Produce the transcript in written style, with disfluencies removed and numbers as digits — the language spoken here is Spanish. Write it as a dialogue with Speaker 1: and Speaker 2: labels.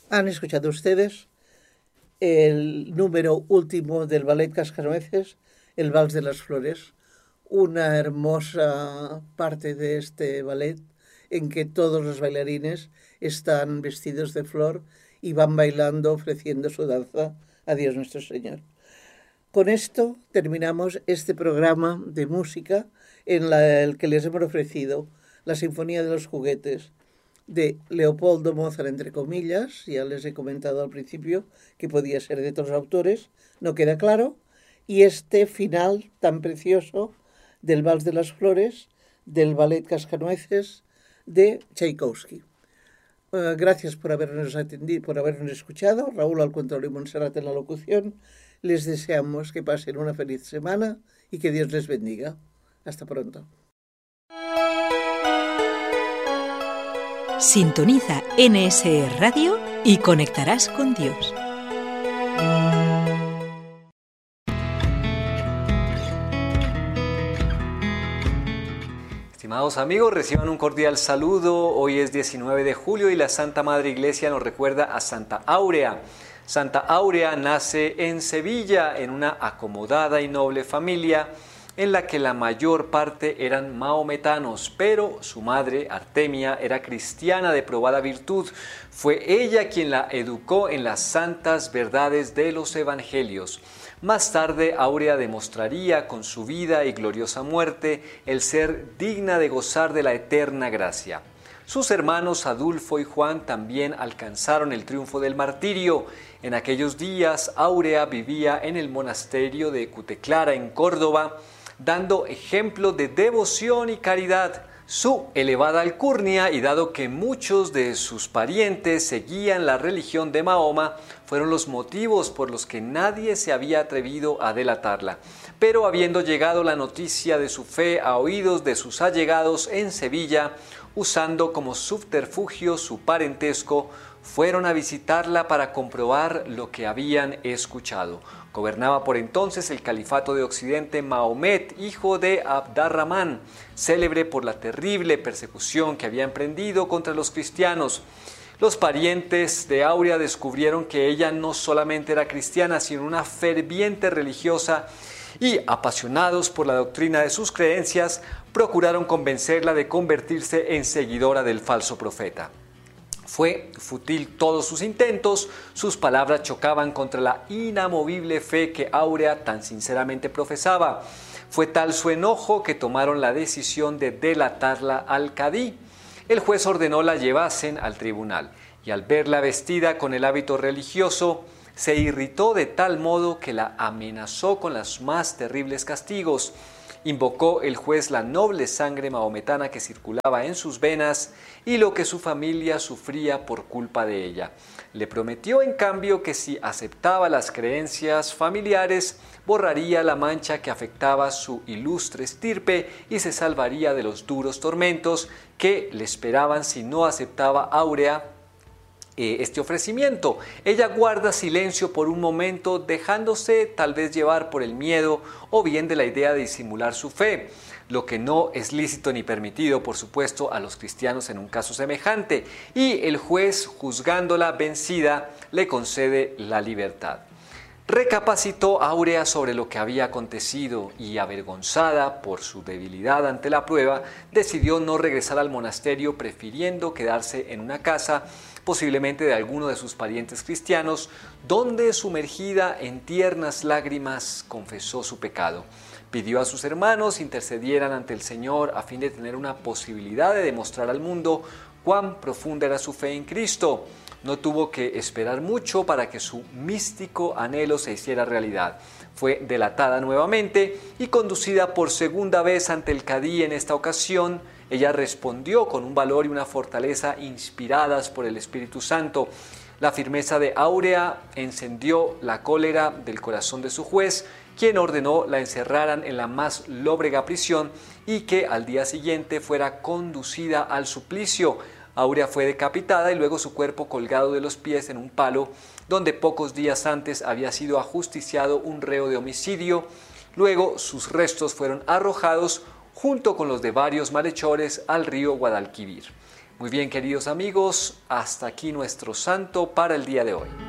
Speaker 1: Han escuchado ustedes el número último del ballet Cascanueces, el Vals de las Flores, una hermosa parte de este ballet en que todos los bailarines están vestidos de flor y van bailando ofreciendo su danza a Dios nuestro Señor. Con esto terminamos este programa de música en el que les hemos ofrecido la Sinfonía de los Juguetes de Leopoldo Mozart, entre comillas. Ya les he comentado al principio que podía ser de otros autores, no queda claro, y este final tan precioso del Vals de las Flores, del ballet Cascanueces de Tchaikovsky. Gracias por habernos atendido, por habernos escuchado. Raúl Alcontrol y Montserrat en la locución. Les deseamos que pasen una feliz semana y que Dios les bendiga. Hasta pronto.
Speaker 2: Sintoniza NSE Radio y conectarás con Dios.
Speaker 3: Estimados amigos, reciban un cordial saludo. Hoy es 19 de julio y la Santa Madre Iglesia nos recuerda a Santa Áurea. Santa Áurea nace en Sevilla, en una acomodada y noble familia en la que la mayor parte eran maometanos, pero su madre, Artemia, era cristiana de probada virtud. Fue ella quien la educó en las santas verdades de los evangelios. Más tarde, Áurea demostraría con su vida y gloriosa muerte el ser digna de gozar de la eterna gracia. Sus hermanos Adulfo y Juan también alcanzaron el triunfo del martirio. En aquellos días, Áurea vivía en el monasterio de Cuteclara, en Córdoba, dando ejemplo de devoción y caridad. Su elevada alcurnia, y dado que muchos de sus parientes seguían la religión de Mahoma, fueron los motivos por los que nadie se había atrevido a delatarla. Pero habiendo llegado la noticia de su fe a oídos de sus allegados en Sevilla, usando como subterfugio su parentesco, fueron a visitarla para comprobar lo que habían escuchado. Gobernaba por entonces el califato de Occidente Mahomet, hijo de Abd-ar-Rahmán, célebre por la terrible persecución que había emprendido contra los cristianos. Los parientes de Áurea descubrieron que ella no solamente era cristiana, sino una ferviente religiosa, y, apasionados por la doctrina de sus creencias, procuraron convencerla de convertirse en seguidora del falso profeta. Fue fútil todos sus intentos, sus palabras chocaban contra la inamovible fe que Áurea tan sinceramente profesaba. Fue tal su enojo que tomaron la decisión de delatarla al cadí. El juez ordenó la llevasen al tribunal, y al verla vestida con el hábito religioso, se irritó de tal modo que la amenazó con los más terribles castigos. Invocó el juez la noble sangre mahometana que circulaba en sus venas y lo que su familia sufría por culpa de ella. Le prometió, en cambio, que si aceptaba las creencias familiares, borraría la mancha que afectaba su ilustre estirpe y se salvaría de los duros tormentos que le esperaban si no aceptaba Áurea este ofrecimiento. Ella guarda silencio por un momento, dejándose tal vez llevar por el miedo o bien de la idea de disimular su fe, lo que no es lícito ni permitido, por supuesto, a los cristianos en un caso semejante, y el juez, juzgándola vencida, le concede la libertad. Recapacitó Áurea sobre lo que había acontecido y, avergonzada por su debilidad ante la prueba, decidió no regresar al monasterio, prefiriendo quedarse en una casa, posiblemente de alguno de sus parientes cristianos, donde, sumergida en tiernas lágrimas, confesó su pecado. Pidió a sus hermanos intercedieran ante el Señor a fin de tener una posibilidad de demostrar al mundo cuán profunda era su fe en Cristo. No tuvo que esperar mucho para que su místico anhelo se hiciera realidad. Fue delatada nuevamente y conducida por segunda vez ante el cadí. En esta ocasión, ella respondió con un valor y una fortaleza inspiradas por el Espíritu Santo. La firmeza de Áurea encendió la cólera del corazón de su juez, quien ordenó la encerraran en la más lóbrega prisión y que al día siguiente fuera conducida al suplicio. Áurea fue decapitada y luego su cuerpo colgado de los pies en un palo, donde pocos días antes había sido ajusticiado un reo de homicidio. Luego sus restos fueron arrojados junto con los de varios malhechores al río Guadalquivir. Muy bien, queridos amigos, hasta aquí nuestro santo para el día de hoy.